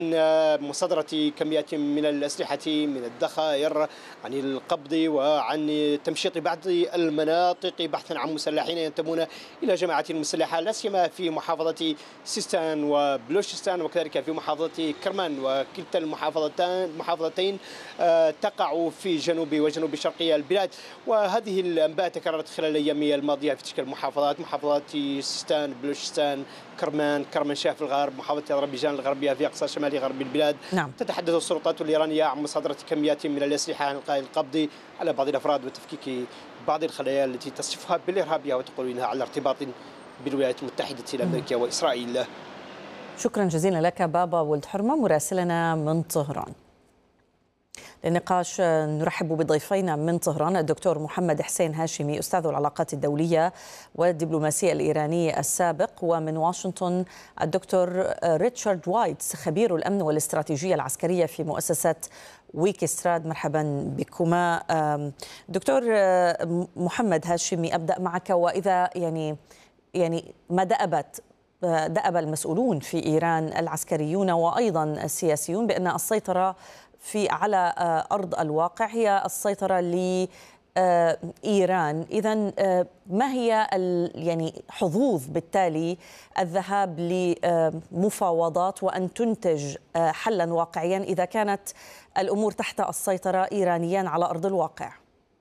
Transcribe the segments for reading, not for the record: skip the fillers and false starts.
مصادرة كميات من الأسلحة من الذخائر عن القبض وعن تمشيط بعض المناطق بحثا عن مسلحين ينتمون إلى جماعات مسلحة، لا سيما في محافظة سيستان وبلوشستان وكذلك في محافظة كرمان، وكلتا المحافظتين تقع في جنوب وجنوب شرقي البلاد. وهذه الأنباء تكررت خلال الأيام الماضية في تلك المحافظات، محافظات سيستان، بلوشستان، كرمانشاه في الغرب، محافظة أذربيجان الغربية في أقصى شمال غرب البلاد. نعم. تتحدث السلطات الإيرانية عن مصادرة كميات من الأسلحة عن القبض على بعض الأفراد وتفكيك بعض الخلايا التي تصفها بالإرهابية وتقول إنها على ارتباط بالولايات المتحدة الأمريكية وإسرائيل. شكرا جزيلا لك بابا ولد حرمة مراسلنا من طهران. للنقاش نرحب بضيفينا من طهران الدكتور محمد حسين هاشمي أستاذ العلاقات الدولية والدبلوماسية الإيرانية السابق، ومن واشنطن الدكتور ريتشارد وايتس خبير الأمن والاستراتيجية العسكرية في مؤسسة ويكستراد. مرحبا بكما. دكتور محمد هاشمي، أبدأ معك، وإذا يعني ما دأب المسؤولون في إيران العسكريون وأيضا السياسيون بأن السيطرة على أرض الواقع هي السيطرة لإيران، إذن ما هي حظوظ بالتالي الذهاب لمفاوضات وأن تنتج حلا واقعيا إذا كانت الأمور تحت السيطرة إيرانيا على أرض الواقع؟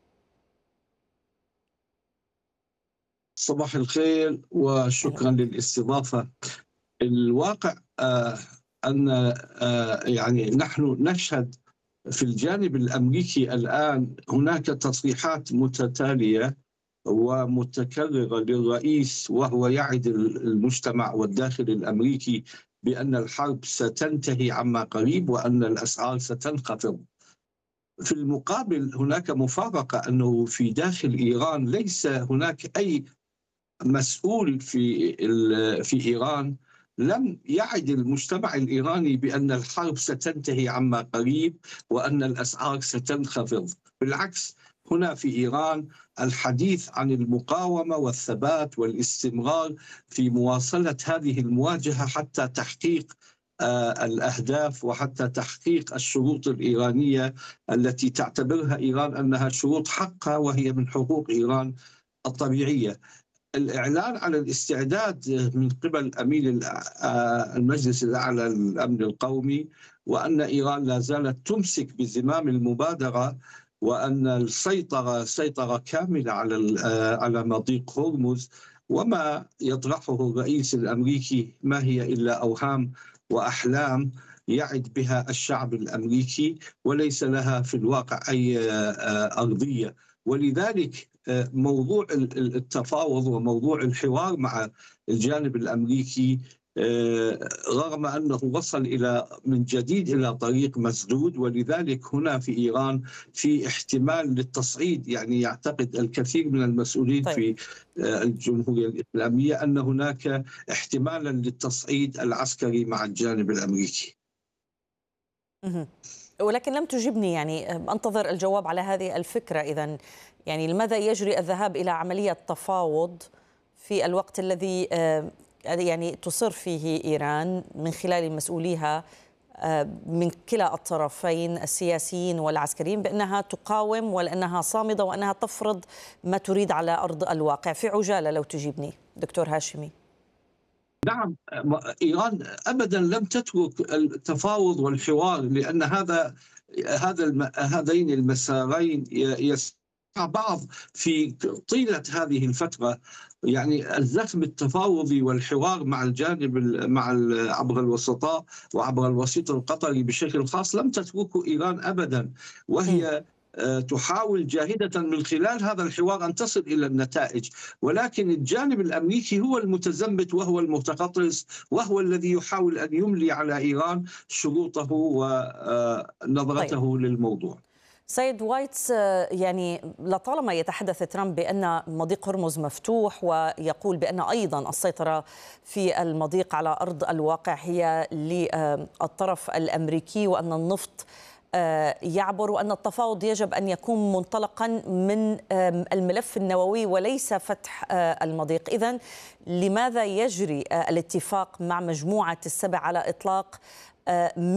صباح الخير وشكرا للاستضافة. الواقع أن نحن نشهد في الجانب الأمريكي الآن هناك تصريحات متتالية ومتكررة للرئيس، وهو يعد المجتمع والداخل الأمريكي بأن الحرب ستنتهي عما قريب وأن الأسعار ستنخفض. في المقابل هناك مفارقة، أنه في داخل إيران ليس هناك أي مسؤول في إيران لم يعد المجتمع الإيراني بأن الحرب ستنتهي عما قريب وأن الأسعار ستنخفض. بالعكس، هنا في إيران الحديث عن المقاومة والثبات والاستمرار في مواصلة هذه المواجهة حتى تحقيق الأهداف وحتى تحقيق الشروط الإيرانية التي تعتبرها إيران أنها شروط حقها وهي من حقوق إيران الطبيعية. الإعلان على الاستعداد من قبل أمين المجلس الأعلى للأمن القومي وأن إيران لا زالت تمسك بزمام المبادرة وأن السيطرة سيطرة كاملة على مضيق هرمز، وما يطرحه الرئيس الأمريكي ما هي إلا أوهام وأحلام يعد بها الشعب الأمريكي وليس لها في الواقع أي أرضية. ولذلك موضوع التفاوض وموضوع الحوار مع الجانب الأمريكي رغم أنه وصل من جديد إلى طريق مسدود، ولذلك هنا في إيران في احتمال للتصعيد. يعتقد الكثير من المسؤولين في الجمهورية الإسلامية أن هناك احتمالا للتصعيد العسكري مع الجانب الأمريكي. ولكن لم تجبني، أنتظر الجواب على هذه الفكرة. إذن لماذا يجري الذهاب إلى عملية تفاوض في الوقت الذي تصر فيه إيران من خلال مسؤوليها من كلا الطرفين السياسيين والعسكريين بأنها تقاوم ولأنها صامدة وأنها تفرض ما تريد على أرض الواقع؟ في عجالة لو تجيبني دكتور هاشمي. نعم، إيران أبدا لم تترك التفاوض والحوار، لأن هذين المسارين يسمع بعض في طيلة هذه الفترة. الزخم التفاوضي والحوار مع الجانب عبر الوسطاء وعبر الوسيط القطري بشكل خاص لم تتركه إيران أبدا، وهي تحاول جاهدة من خلال هذا الحوار أن تصل إلى النتائج. ولكن الجانب الأمريكي هو المتزمت وهو المتقطرس وهو الذي يحاول أن يملي على إيران شروطه ونظرته للموضوع. سيد وايتس، لطالما يتحدث ترامب بأن مضيق هرمز مفتوح ويقول بأن أيضا السيطرة في المضيق على أرض الواقع هي للطرف الأمريكي وأن النفط يعبر وأن التفاوض يجب أن يكون منطلقا من الملف النووي وليس فتح المضيق. إذن لماذا يجري الاتفاق مع مجموعة السبع على إطلاق